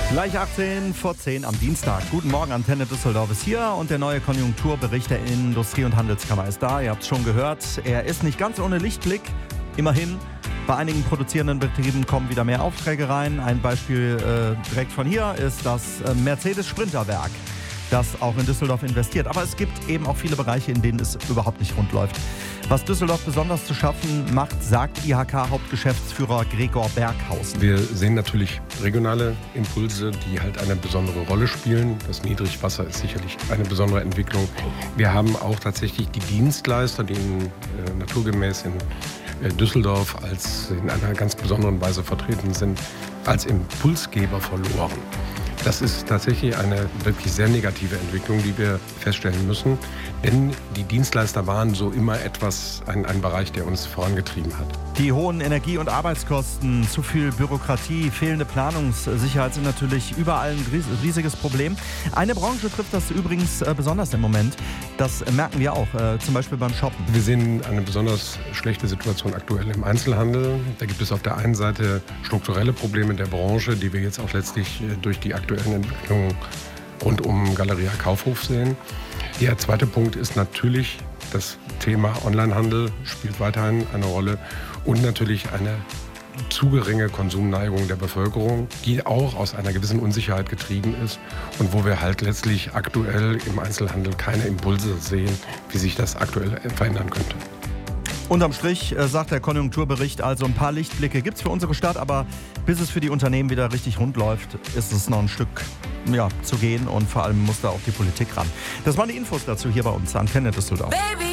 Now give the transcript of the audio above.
Gleich 18 vor 10 am Dienstag. Guten Morgen, Antenne Düsseldorf ist hier und der neue Konjunkturbericht der Industrie- und Handelskammer ist da. Ihr habt es schon gehört, er ist nicht ganz ohne Lichtblick. Immerhin, bei einigen produzierenden Betrieben kommen wieder mehr Aufträge rein. Ein Beispiel direkt von hier ist das Mercedes-Sprinterwerk, das auch in Düsseldorf investiert. Aber es gibt eben auch viele Bereiche, in denen es überhaupt nicht rund läuft. Was Düsseldorf besonders zu schaffen macht, sagt IHK-Hauptgeschäftsführer Gregor Berghausen. Wir sehen natürlich regionale Impulse, die halt eine besondere Rolle spielen. Das Niedrigwasser ist sicherlich eine besondere Entwicklung. Wir haben auch tatsächlich die Dienstleister, die naturgemäß in Düsseldorf als in einer ganz besonderen Weise vertreten sind, als Impulsgeber verloren. Das ist tatsächlich eine wirklich sehr negative Entwicklung, die wir feststellen müssen. Denn die Dienstleister waren so immer ein Bereich, der uns vorangetrieben hat. Die hohen Energie- und Arbeitskosten, zu viel Bürokratie, fehlende Planungssicherheit sind natürlich überall ein riesiges Problem. Eine Branche trifft das übrigens besonders im Moment. Das merken wir auch, zum Beispiel beim Shoppen. Wir sehen eine besonders schlechte Situation aktuell im Einzelhandel. Da gibt es auf der einen Seite strukturelle Probleme der Branche, die wir jetzt auch letztlich durch die aktuellen Entwicklungen rund um Galeria Kaufhof sehen. Der zweite Punkt ist natürlich das Thema Onlinehandel, spielt weiterhin eine Rolle und natürlich eine zu geringe Konsumneigung der Bevölkerung, die auch aus einer gewissen Unsicherheit getrieben ist und wo wir halt letztlich aktuell im Einzelhandel keine Impulse sehen, wie sich das aktuell verändern könnte. Unterm Strich sagt der Konjunkturbericht, also ein paar Lichtblicke gibt es für unsere Stadt, aber bis es für die Unternehmen wieder richtig rund läuft, ist es noch ein Stück zu gehen und vor allem muss da auch die Politik ran. Das waren die Infos dazu hier bei uns, Antenne Düsseldorf. Baby.